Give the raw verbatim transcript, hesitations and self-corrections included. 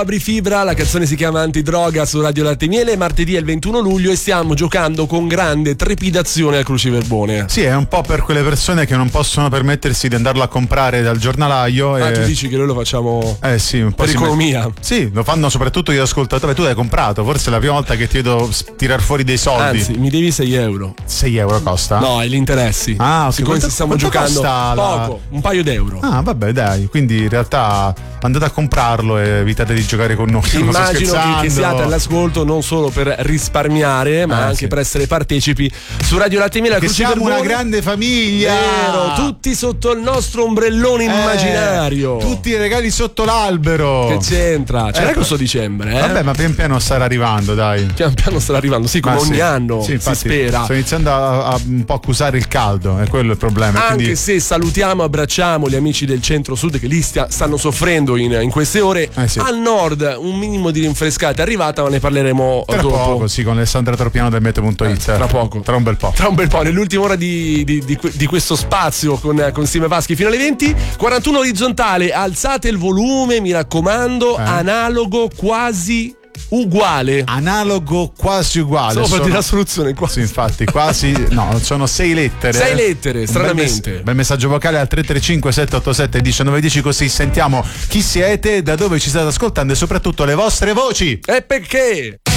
Fabri Fibra, la canzone si chiama Antidroga su Radio Latte e Miele. Martedì è il ventuno luglio e stiamo giocando con grande trepidazione al Cruciverbone. Sì, è un po' per quelle persone che non possono permettersi di andarlo a comprare dal giornalaio. Ah, e... tu dici che noi lo facciamo eh, sì, un po' per economia? Met... Sì, lo fanno soprattutto gli ascoltatori. Tu hai comprato, forse è la prima volta che ti vedo tirar fuori dei soldi. Anzi, mi devi sei euro. sei euro costa? No, è gli interessi. Ah, ok. Siccome Quanto, stiamo quanto giocando costa la... poco, un paio d'euro. Ah, vabbè, dai, quindi in realtà andate a comprarlo e evitate di giocare con noi. Immagino che, che siate all'ascolto non solo per risparmiare, ma eh, anche sì. per essere partecipi su Radio Latte e Miele. Che siamo una grande famiglia. Vero, tutti sotto il nostro ombrellone eh, immaginario. Tutti i regali sotto l'albero. Che c'entra? C'era eh, questo dicembre, eh? Vabbè, ma pian piano starà arrivando, dai. Pian piano starà arrivando, sì, come ma ogni sì. anno sì, infatti, si spera. Sto iniziando a, a un po' accusare il caldo, è quello il problema. Anche quindi... se salutiamo, abbracciamo gli amici del centro-sud che lì stia, stanno soffrendo in, in queste ore. Eh, sì. Al nord un minimo di rinfrescata è arrivata, ma ne parleremo tra dopo. poco, sì, con Alessandra Tropiano del Meteo punto it. Eh, tra poco. Tra un bel po'. Tra un bel po', nell'ultima ora di, di, di, di questo spazio con, con Sime Vaschi fino alle venti. quarantuno orizzontale, alzate il volume, mi raccomando, eh. analogo quasi uguale. Analogo quasi uguale. Solo per sono... dire la soluzione qua. Sì, infatti, quasi. No, sono sei lettere. Sei lettere, stranamente. Bel, mess- bel messaggio vocale al tre tre cinque sette otto sette uno nove uno zero, così sentiamo chi siete, da dove ci state ascoltando e soprattutto le vostre voci. E perché?